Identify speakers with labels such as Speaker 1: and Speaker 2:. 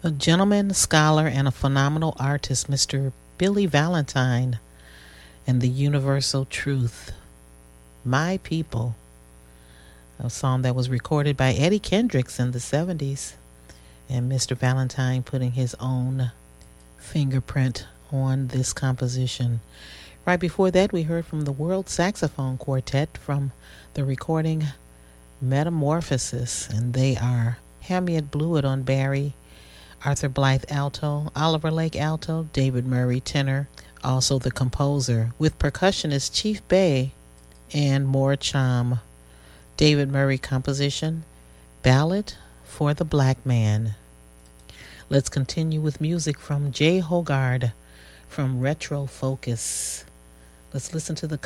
Speaker 1: A gentleman, scholar, and a phenomenal artist, Mr. Billy Valentine, and the Universal Truth. My People, a song that was recorded by Eddie Kendricks in the 70s, and Mr. Valentine putting his own fingerprint on this composition. Right before that, we heard from the World Saxophone Quartet from the recording Metamorphosis, and they are Hamiet Blewett on Barry, Arthur Blythe alto, Oliver Lake alto, David Murray tenor, also the composer, with percussionist Chief Bay and more Cham. David Murray composition, Ballad for the Black Man. Let's continue with music from Jay Hoggard from Retro Focus. Let's listen to the